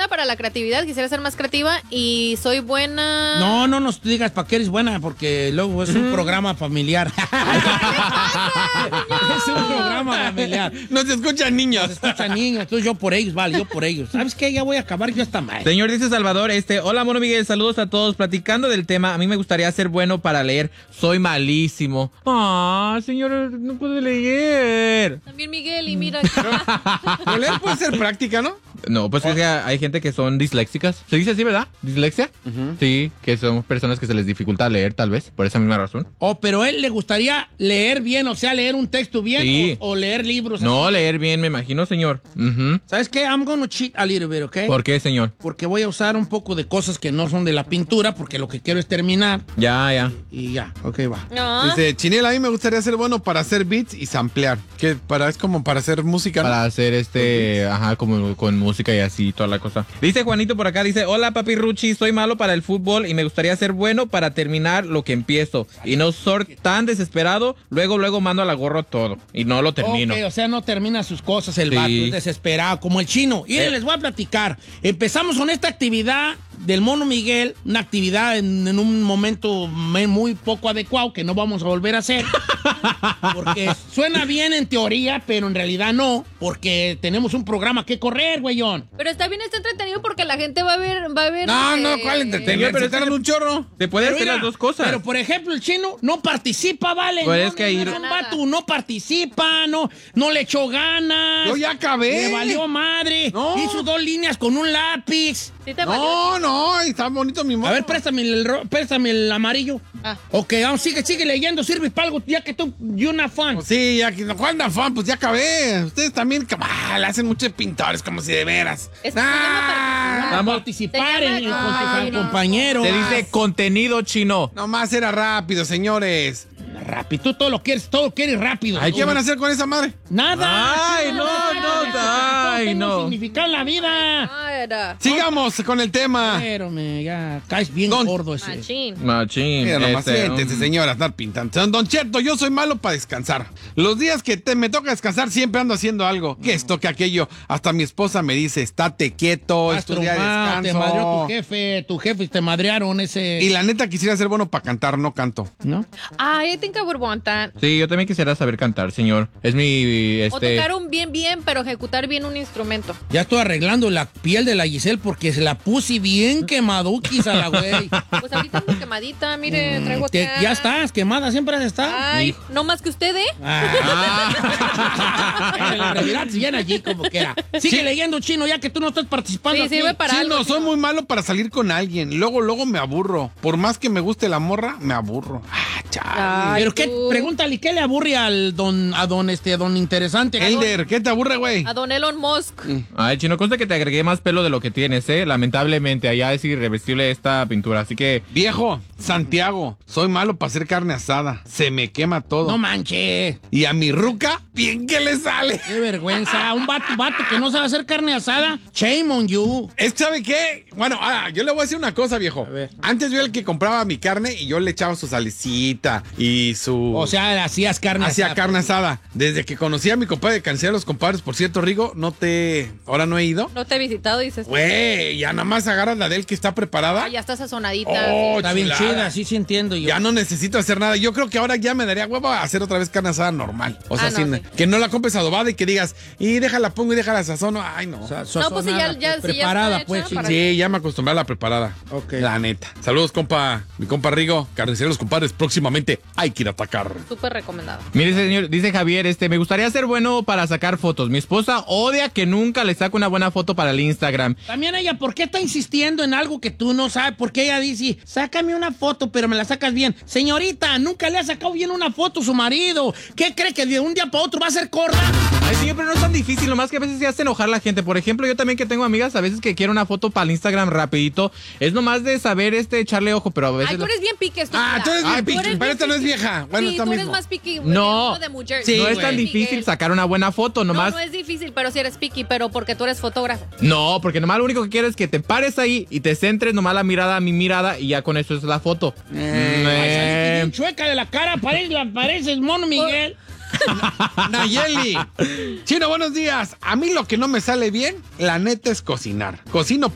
buena para la creatividad, quisiera ser más creativa y soy buena... No nos digas para qué eres buena, porque luego es un programa familiar. Es un programa familiar. No se escuchan niños. Se escuchan niños, entonces yo por ellos, vale, yo por ellos. ¿Sabes qué? Ya voy a acabar yo esta madre. Señor, dice Salvador, hola, Mono Miguel, saludos a todos. Platicando del tema, a mí me gustaría ser bueno para leer. Soy malísimo. Señor, no puedo leer. También Miguel, y mira... Pero leer puede ser práctica, ¿no? No, pues es que hay gente que son disléxicas. ¿Se dice así, verdad? ¿Dislexia? Sí, que son personas que se les dificulta leer, tal vez, por esa misma razón. Pero él le gustaría leer bien, o sea, leer un texto bien, sí. o leer libros. No, así. leer bien, me imagino, señor. ¿Sabes qué? I'm gonna cheat a little bit, ¿ok? ¿Por qué, señor? Porque voy a usar un poco de cosas que no son de la pintura, porque lo que quiero es terminar. Ya. Y ya, ok, va. No. Dice, Chinel, a mí me gustaría ser bueno para hacer beats y samplear. Que es como para hacer música, ¿no? Para hacer como con música y así, toda la cosa. Dice Juanito por acá, dice, hola papi Ruchi, soy malo para el fútbol y me gustaría ser bueno para terminar lo que empiezo. Y no ser tan desesperado, luego mando a la gorra todo. Y no lo termino. Ok, o sea, no termina sus cosas el Sí. vato, es desesperado, como el chino. Y les voy a platicar. Empezamos con esta actividad del Mono Miguel, una actividad en un momento muy poco adecuado que no vamos a volver a hacer. Porque suena bien en teoría, pero en realidad no, porque tenemos un programa que correr, güeyón. Pero está bien, está entretenido porque la gente va a ver... No, ¿cuál entretenimiento? pero Se tardan un chorro. Se puede Pero hacer mira, las dos cosas. Pero, por ejemplo, el chino no participa, ¿vale? Pues no, es que no, ir- un vato, no participa, no le echó ganas. Yo ya acabé. Le valió madre. No. Hizo 2 líneas con un lápiz. ¿Sí te valió? No, está bonito mi mono. A ver, préstame el amarillo. Ah. Ok, vamos, sigue leyendo, sirve para algo, ya que tú, you're not fun. Pues sí, ya que no juegan fan, pues ya acabé. Ustedes también le hacen muchos pintores como si de veras. Es que se llama Vamos a participar Se llama- con tus compañeros. Se dice contenido chino. Nomás era rápido, señores. Rápido, tú todo quieres rápido. ¿Qué van a hacer con esa madre? Nada. Ay, no. Significa la vida. Ah, era... Sigamos con el tema. Pero ya caes bien Don- gordo ese. Machín. Machín. Mira, nomás siéntese, señora, estar pintando. Don Cheto, yo soy malo para descansar. Los días que me toca descansar siempre ando haciendo algo. Que esto, que aquello. Hasta mi esposa me dice, estate quieto, estudia, Te descanso. madreó tu jefe, te madrearon ese... Y la neta quisiera ser bueno para cantar, no canto. ¿No? I think I would want that. Sí, yo también quisiera saber cantar, señor. Es mi, O tocar un bien, pero ejecutar bien un instrumento. Ya estoy arreglando la piel de la Giselle porque se la puse bien quemaduquis a la güey. Pues ahorita ando quemadita, mire, traigo acá. Que ya estás quemada, siempre has estado. Ay, no más que usted, ¿eh? La realidad se llena allí como quiera. Sigue leyendo, chino, ya que tú no estás participando Sí, aquí. sirve para Sí, algo. no, soy muy malo para salir con alguien. Luego me aburro. Por más que me guste la morra, me aburro. Chale. Ay, Pero qué, tú. pregúntale, ¿qué le aburre a don interesante? Elder, ¿qué te aburre, güey? A don Elon Musk. Ay, chino, consta que te agregué más pelo de lo que tienes, lamentablemente, allá es irreversible esta pintura, así que... Viejo, Santiago, soy malo para hacer carne asada. Se me quema todo. No manches. Y a mi ruca, bien que le sale. Qué vergüenza. Un vato que no sabe hacer carne asada. Shame on you. Es que, ¿sabe qué? Bueno, yo le voy a decir una cosa, viejo. A ver. Antes yo era el que compraba mi carne y yo le echaba su salicita y su... O sea, hacías carne hacía asada. carne asada. Desde que conocí a mi compadre de Canciller, los compadres, por cierto, Rigo, ahora no he ido. No te he visitado, dices. Güey, ya nada más agarras la de él que está preparada. Ah, ya está sazonadita. Oh, Está bien chulada. chida, sí entiendo yo. Ya no necesito hacer nada. Yo creo que ahora ya me daría huevo a hacer otra vez carne asada normal. O sea, Ah, no, sin- sí. que no la compres adobada y que digas, y déjala pongo y déjala sazono. Ay, no. O sea, No, pues sí, ya sazonada, está preparada, hecha pues. para- Sí, ya me acostumbré a la preparada. Ok. La neta. Saludos, compa. Mi compa Rigo. Carniceros, compadres. Próximamente hay que ir a atacar. Súper recomendado. Mire, señor, dice Javier, me gustaría ser bueno para sacar fotos. Mi esposa odia que nunca le saco una buena foto para el Instagram. También ella, ¿por qué está insistiendo en algo que tú no sabes? Porque ella dice, sácame una foto, pero me la sacas bien. Señorita, nunca le ha sacado bien una foto a su marido. ¿Qué cree que de un día para otro va a ser corta? Ay, sí, pero no es tan difícil, nomás que a veces se hace enojar la gente. Por ejemplo, yo también que tengo amigas a veces que quiero una foto para el Instagram rapidito. Es nomás de saber echarle ojo, pero a veces... Ay, tú eres bien pique, estúpida. Tú eres bien Tú piqui, eres pero bien esta no es picky. vieja. Bueno, Sí, esta tú eres mismo. más picky. No. De mujer. Sí, no es güey. tan difícil sacar una buena foto, nomás... No es difícil, pero si eres picky, pero porque tú eres fotógrafo. No, porque nomás lo único que quiero es que te pares ahí y te centres nomás la mirada a mi mirada y ya con eso es la foto. Bien chueca de la cara, pareces Mono Miguel. Nayeli. Chino, buenos días. A mí lo que no me sale bien, la neta, es cocinar. Cocino